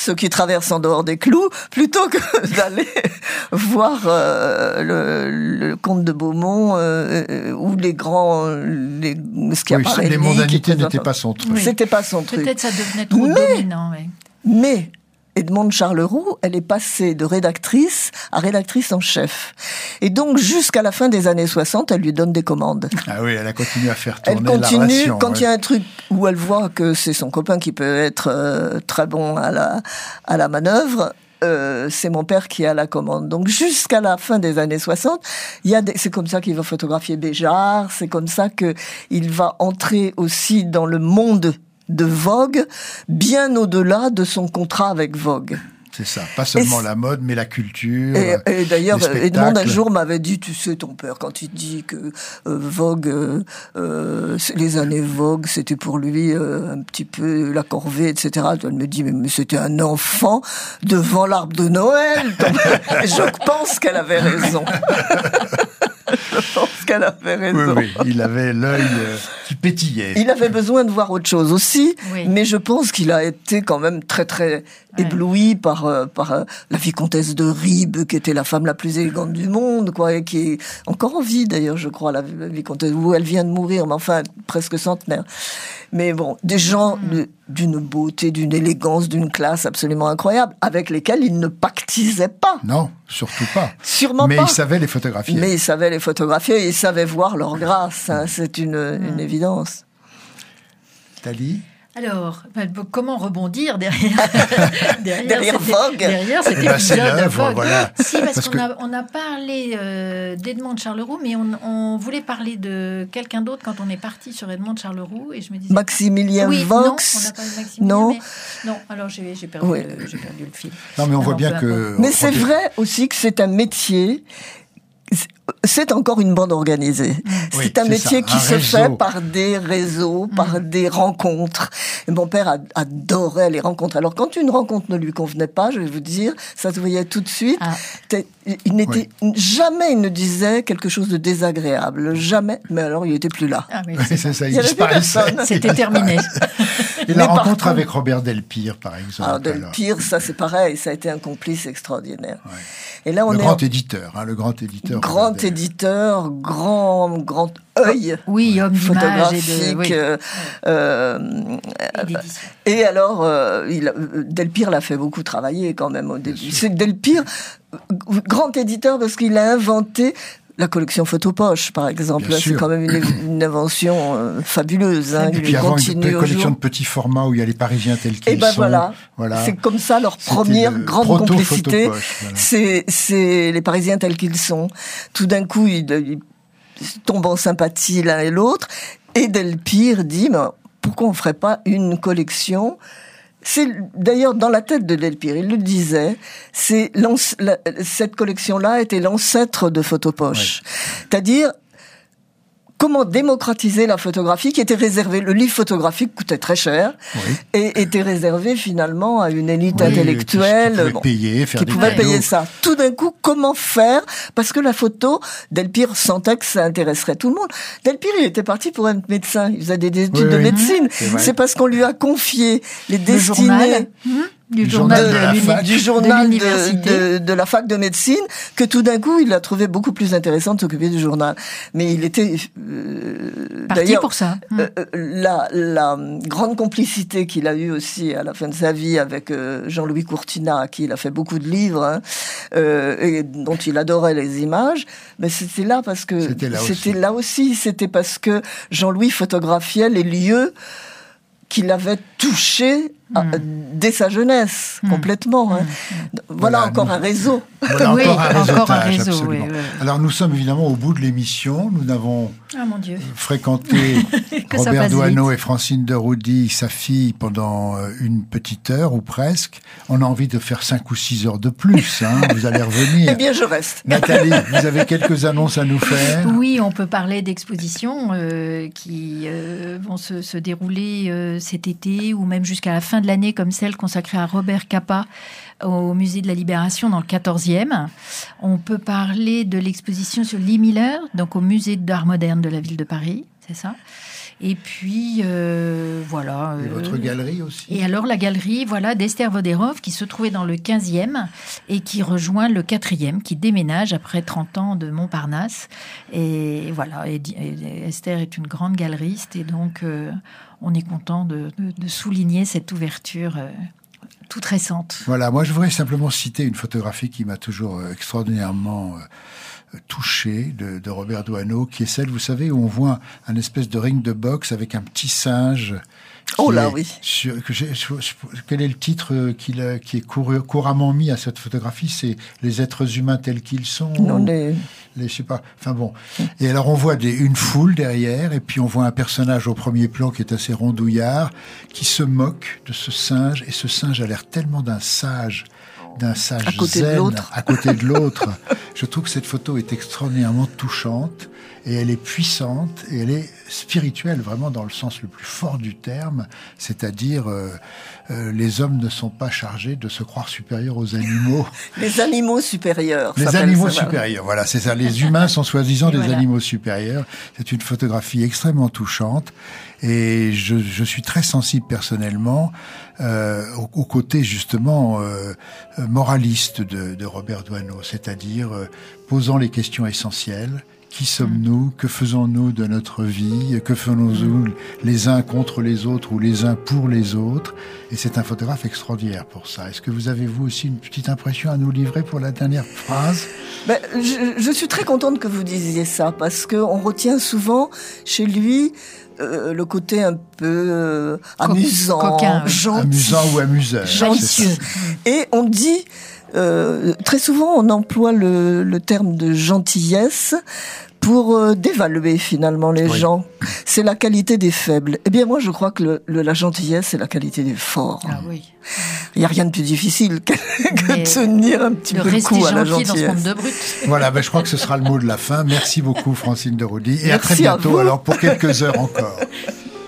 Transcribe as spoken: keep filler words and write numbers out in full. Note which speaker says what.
Speaker 1: ceux qui traversent en dehors des clous, plutôt que d'aller voir euh, le, le comte de Beaumont euh, ou les grands, les Schiaparelli.
Speaker 2: Oui, les mondanités n'étaient pas son truc.
Speaker 1: Oui. C'était pas son truc.
Speaker 3: Peut-être ça devenait trop
Speaker 1: mais,
Speaker 3: dominant. Oui.
Speaker 1: Mais Edmonde Charleroux, elle est passée de rédactrice à rédactrice en chef. Et donc, jusqu'à la fin des années soixante, elle lui donne des commandes.
Speaker 2: Ah oui, elle a continué à faire tourner
Speaker 1: elle continue,
Speaker 2: la relation.
Speaker 1: Quand il
Speaker 2: ouais.
Speaker 1: y a un truc où elle voit que c'est son copain qui peut être euh, très bon à la, à la manœuvre, euh, c'est mon père qui a la commande. Donc, jusqu'à la fin des années soixante, il y a des, c'est comme ça qu'il va photographier Béjart, c'est comme ça qu'il va entrer aussi dans le monde de Vogue, bien au-delà de son contrat avec Vogue.
Speaker 2: C'est ça, pas seulement
Speaker 1: et
Speaker 2: la mode, mais la culture.
Speaker 1: Et, et d'ailleurs, Edmond un jour m'avait dit, tu sais, ton père, quand il dit que euh, Vogue, euh, euh, les années Vogue, c'était pour lui euh, un petit peu la corvée, et cetera. Elle me dit, mais, mais c'était un enfant devant l'arbre de Noël. Je pense qu'elle avait raison. Je pense qu'elle avait raison.
Speaker 2: Oui, oui, il avait l'œil euh, qui pétillait.
Speaker 1: Il avait besoin de voir autre chose aussi,
Speaker 3: oui.
Speaker 1: mais je pense qu'il a été quand même très très ouais. ébloui par euh, par euh, la vicomtesse de Ribes, qui était la femme la plus élégante du monde, quoi, et qui est encore en vie d'ailleurs, je crois, la, la vicomtesse, où elle vient de mourir, mais enfin presque centenaire. Mais bon, des gens mmh. de, d'une beauté, d'une élégance, d'une classe absolument incroyable, avec lesquels il ne pactisait pas.
Speaker 2: Non, surtout pas.
Speaker 1: Sûrement
Speaker 2: mais
Speaker 1: pas.
Speaker 2: Mais il savait les photographier.
Speaker 1: Mais il savait les photographier, et il savait voir leur grâce. Hein, c'est une, mmh. une évidence.
Speaker 2: Thalie ?
Speaker 3: Alors, comment rebondir derrière
Speaker 1: derrière, derrière Vogue
Speaker 3: derrière cet
Speaker 2: eh ben,
Speaker 3: épisode de Vogue.
Speaker 2: Voilà.
Speaker 3: Si, parce,
Speaker 2: parce
Speaker 3: qu'on
Speaker 2: que...
Speaker 3: a, on a parlé euh, d'Edmond Charleroux, mais on, on voulait parler de quelqu'un d'autre quand on est parti sur Edmond Charleroux, et je me disais
Speaker 1: Maximilien
Speaker 3: oui,
Speaker 1: Vox.
Speaker 3: Non, on n'a pas eu Maximilien.
Speaker 1: Non,
Speaker 3: mais, non. Alors j'ai, j'ai, perdu
Speaker 1: oui.
Speaker 3: le, j'ai perdu le fil.
Speaker 2: Non, mais on
Speaker 3: alors,
Speaker 2: voit bien que.
Speaker 1: Mais c'est vrai aussi que c'est un métier. C'est encore une bande organisée.
Speaker 2: Oui,
Speaker 1: c'est un
Speaker 2: c'est
Speaker 1: métier
Speaker 2: ça,
Speaker 1: qui
Speaker 2: un
Speaker 1: se
Speaker 2: réseau.
Speaker 1: fait par des réseaux,
Speaker 3: mmh.
Speaker 1: par des rencontres. Et mon père adorait les rencontres. Alors, quand une rencontre ne lui convenait pas, je vais vous dire, ça se voyait tout de suite.
Speaker 3: Ah.
Speaker 1: Il n'était oui. jamais, il ne disait quelque chose de désagréable. Jamais. Mais alors, il était plus là.
Speaker 3: Ah, oui,
Speaker 2: c'est, c'est ça, il, il disparaissait.
Speaker 3: C'était terminé.
Speaker 2: Et la rencontre contre... avec Robert Delpire, par exemple.
Speaker 1: Alors, Delpire, alors. ça c'est pareil. Ça a été un complice extraordinaire.
Speaker 2: Ouais.
Speaker 1: Et là, on
Speaker 2: le
Speaker 1: est
Speaker 2: grand
Speaker 1: en...
Speaker 2: éditeur, hein, le grand éditeur.
Speaker 1: Grand éditeur, grand, grand œil.
Speaker 3: Oui, homme
Speaker 1: photographique.
Speaker 3: Et, de, oui.
Speaker 1: euh, euh, et, et alors, euh, il, Delpire l'a fait beaucoup travailler quand même au début. C'est Delpire, grand éditeur parce qu'il a inventé la collection Photopoche, par exemple. Là, c'est quand même une, une invention euh, fabuleuse. Hein,
Speaker 2: et puis avant une, une collection de petits formats où il y a les Parisiens tels qu'ils
Speaker 1: et ben
Speaker 2: sont.
Speaker 1: Voilà.
Speaker 2: voilà.
Speaker 1: C'est comme ça leur C'était première grande complicité. Voilà. C'est, c'est les Parisiens tels qu'ils sont. Tout d'un coup, ils, ils tombent en sympathie l'un et l'autre. Et Delpire dit, mais pourquoi on ferait pas une collection ? C'est d'ailleurs dans la tête de Delpire, il le disait, c'est la, cette collection-là était l'ancêtre de Photopoche. Ouais. C'est-à-dire, comment démocratiser la photographie qui était réservée, le livre photographique coûtait très cher, oui. et était réservé finalement à une élite oui, intellectuelle
Speaker 2: qui, qui pouvait payer, faire
Speaker 1: qui
Speaker 2: des
Speaker 1: pouvait
Speaker 2: cadeaux.
Speaker 1: payer ça. Tout d'un coup, comment faire ? Parce que la photo, Delpire sentait que ça intéresserait tout le monde. Delpire, il était parti pour être médecin, il faisait des études oui, de oui. médecine. C'est, c'est parce qu'on lui a confié les
Speaker 3: le
Speaker 1: destinées...
Speaker 3: Du journal, de,
Speaker 1: de,
Speaker 3: de,
Speaker 1: fac, du journal
Speaker 3: de,
Speaker 1: de, de, de la fac de médecine, que tout d'un coup, il a trouvé beaucoup plus intéressant de s'occuper du journal. Mais il était...
Speaker 3: Euh, Parti pour ça.
Speaker 1: Euh, la, la grande complicité qu'il a eue aussi à la fin de sa vie avec euh, Jean-Louis Courtinat, à qui il a fait beaucoup de livres, hein, euh, et dont il adorait les images, mais c'était là parce que...
Speaker 2: C'était là,
Speaker 1: c'était
Speaker 2: aussi.
Speaker 1: là aussi. C'était parce que Jean-Louis photographiait les lieux qu'il avait touchés mmh. dès sa jeunesse, mmh. complètement. Hein. Mmh. Voilà, voilà encore nous... un réseau.
Speaker 2: Voilà
Speaker 3: oui,
Speaker 2: encore un réseautage,
Speaker 3: encore un réseau,
Speaker 2: absolument.
Speaker 3: Oui, oui.
Speaker 2: Alors nous sommes évidemment au bout de l'émission. Nous n'avons
Speaker 3: ah, mon Dieu.
Speaker 2: fréquenté Robert Doisneau et Francine de Roudy, sa fille, pendant une petite heure ou presque. On a envie de faire cinq ou six heures de plus. Hein. Vous allez revenir.
Speaker 1: Eh bien, je reste.
Speaker 2: Nathalie, vous avez quelques annonces à nous faire ?
Speaker 3: Oui, on peut parler d'expositions euh, qui euh, vont se, se dérouler euh, cet été ou même jusqu'à la fin de l'année, comme celle consacrée à Robert Capa au Musée de la Libération dans le quatorzième. On peut parler de l'exposition sur Lee Miller, donc au Musée d'art moderne de la ville de Paris, c'est ça. Et puis, euh, voilà.
Speaker 2: Et euh, votre galerie aussi.
Speaker 3: Et alors, la galerie, voilà, d'Esther Voderov, qui se trouvait dans le quinzième et qui rejoint le quatrième, qui déménage après trente ans de Montparnasse. Et voilà, et, et Esther est une grande galeriste, et donc, euh, on est content de, de, de souligner cette ouverture euh, toute récente.
Speaker 2: Voilà, moi, je voudrais simplement citer une photographie qui m'a toujours euh, extraordinairement... Euh, touché de, de Robert Doisneau, qui est celle, vous savez, où on voit un espèce de ring de boxe avec un petit singe.
Speaker 1: Oh là, oui.
Speaker 2: Sur, que j'ai, je, je, quel est le titre qui, qui est cour, couramment mis à cette photographie? C'est les êtres humains tels qu'ils sont.
Speaker 1: Non, les...
Speaker 2: les, je sais pas. Enfin bon. Et alors on voit des, une foule derrière, et puis on voit un personnage au premier plan qui est assez rondouillard, qui se moque de ce singe, et ce singe a l'air tellement d'un sage. d'un sage
Speaker 1: à côté
Speaker 2: zen
Speaker 1: de l'autre.
Speaker 2: à côté de l'autre. Je trouve que cette photo est extraordinairement touchante, et elle est puissante, et elle est spirituelle, vraiment dans le sens le plus fort du terme, c'est-à-dire euh, euh, les hommes ne sont pas chargés de se croire supérieurs aux animaux.
Speaker 1: Les animaux supérieurs.
Speaker 2: Les animaux supérieurs, voilà, c'est ça. Les humains sont soi-disant des
Speaker 3: voilà.
Speaker 2: animaux supérieurs. C'est une photographie extrêmement touchante, et je, je suis très sensible personnellement euh, au, au côté justement euh, moraliste de, de Robert Doisneau, c'est-à-dire euh, posant les questions essentielles. Qui sommes-nous? Que faisons-nous de notre vie? Que faisons-nous les uns contre les autres ou les uns pour les autres? Et c'est un photographe extraordinaire pour ça. Est-ce que vous avez, vous aussi, une petite impression à nous livrer pour la dernière phrase?
Speaker 1: Ben, je, je suis très contente que vous disiez ça, parce qu'on retient souvent chez lui euh, le côté un peu euh, amusant,
Speaker 3: coquin, oui.
Speaker 1: gentil.
Speaker 2: Amusant ou amuseur.
Speaker 1: Gentil. Et on dit... Euh, très souvent, on emploie le, le terme de gentillesse pour euh, dévaluer finalement les oui. gens. C'est la qualité des faibles. Eh bien, moi, je crois que le, le, la gentillesse, c'est la qualité des forts.
Speaker 3: Ah oui.
Speaker 1: Il n'y a rien de plus difficile que, que de tenir un petit peu le coup à la gentillesse.
Speaker 3: Dans ce monde de brut.
Speaker 2: Voilà, ben, je crois que ce sera le mot de la fin. Merci beaucoup, Francine de Roudy. Et
Speaker 1: Merci
Speaker 2: à très bientôt,
Speaker 1: à
Speaker 2: alors, pour quelques heures encore.